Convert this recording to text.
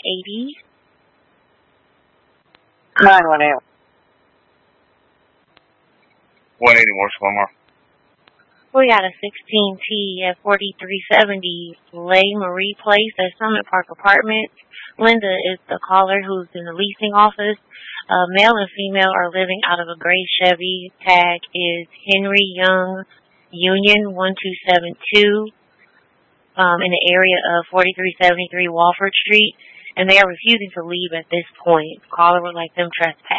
180. 918. 180 Morse. We got a 16T at 4370 Lay Marie Place at Summit Park Apartments. Linda is the caller who's in the leasing office. Male and female are living out of a gray Chevy. Tag is Henry Young Union 1272 in the area of 4373 Walford Street, and they are refusing to leave at this point. Caller would like them trespass.